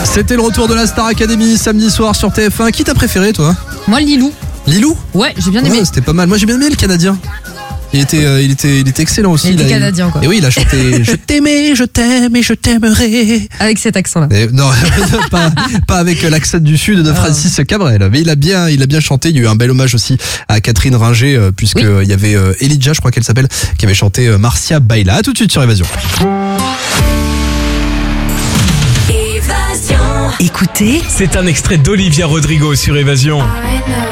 C'était le retour de la Star Academy samedi soir sur TF1. Qui t'a préféré, toi? Moi, Lilou. Lilou? Ouais, j'ai bien aimé. Ouais, c'était pas mal. Moi, j'ai bien aimé le Canadien. Il était excellent aussi. Il était canadien, quoi. Et oui, il a chanté Je t'aimais, je t'aime et je t'aimerai. Avec cet accent-là. Non, pas avec l'accent du sud de Francis Cabrel. Mais il a bien chanté. Il y a eu un bel hommage aussi à Catherine Ringer, puisque il y avait Elijah, je crois qu'elle s'appelle, qui avait chanté Marcia Baila. À tout de suite sur Évasion. Écoutez, c'est un extrait d'Olivia Rodrigo sur Évasion.